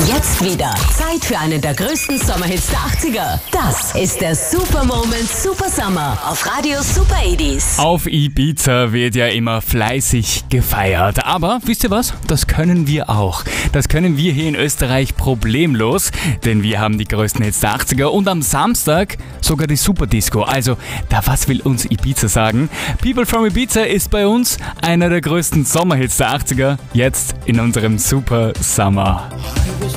Jetzt wieder Zeit für einen der größten Sommerhits der 80er. Das ist der Super Moment Super Summer auf Radio Super 80s. Auf Ibiza wird ja immer fleißig gefeiert. Aber wisst ihr was? Das können wir auch. Das können wir hier in Österreich problemlos, denn wir haben die größten Hits der 80er und am Samstag sogar die Super Disco. Also, was will uns Ibiza sagen? People from Ibiza ist bei uns einer der größten Sommerhits der 80er, jetzt in unserem Super Summer.